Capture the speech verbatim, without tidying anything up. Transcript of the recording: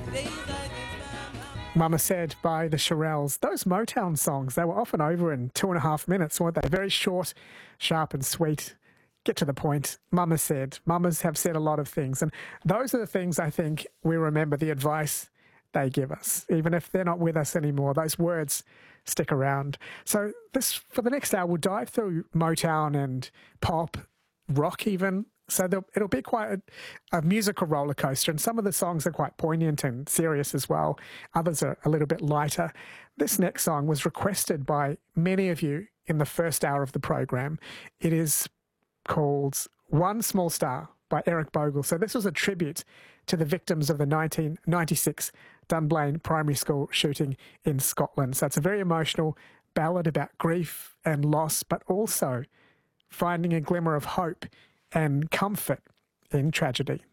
Mama Said by the Shirelles. Those Motown songs, they were often over in two and a half minutes, weren't they? Very short, sharp and sweet. Get to the point. Mama said. Mamas have said a lot of things. And those are the things I think we remember, the advice they give us. Even if they're not with us anymore, those words stick around. So this, for the next hour, we'll dive through Motown and pop, rock even. So it'll be quite a, a musical roller coaster, and some of the songs are quite poignant and serious as well. Others are a little bit lighter. This next song was requested by many of you in the first hour of the program. It is called One Small Star by Eric Bogle. So this was a tribute to the victims of the nineteen ninety-six Dunblane Primary School shooting in Scotland. So it's a very emotional ballad about grief and loss, but also finding a glimmer of hope and comfort in tragedy.